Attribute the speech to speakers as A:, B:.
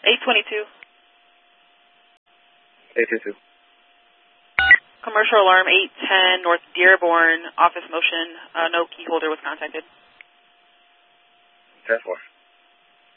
A: 822.
B: 822.
A: Commercial alarm 810 North Dearborn, office motion. No key holder was contacted.
B: 10-4.